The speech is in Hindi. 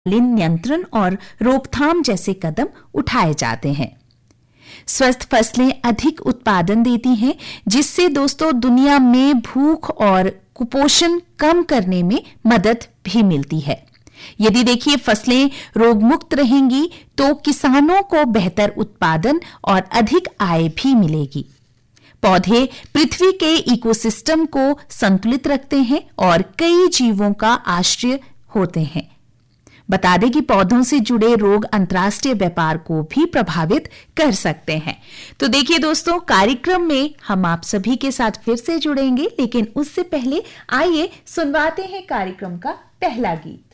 नियंत्रण और रोकथाम जैसे कदम उठाए जाते हैं। स्वस्थ फसलें अधिक उत्पादन देती हैं, जिससे दोस्तों दुनिया में भूख और कुपोषण कम करने में मदद भी मिलती है। यदि देखिए फसलें रोग मुक्त रहेंगी तो किसानों को बेहतर उत्पादन और अधिक आय भी मिलेगी। पौधे पृथ्वी के इकोसिस्टम को संतुलित रखते हैं और कई जीवों का आश्रय होते हैं। बता दें कि पौधों से जुड़े रोग अंतर्राष्ट्रीय व्यापार को भी प्रभावित कर सकते हैं। तो देखिए दोस्तों, कार्यक्रम में हम आप सभी के साथ फिर से जुड़ेंगे, लेकिन उससे पहले आइए सुनवाते हैं कार्यक्रम का पहला गीत।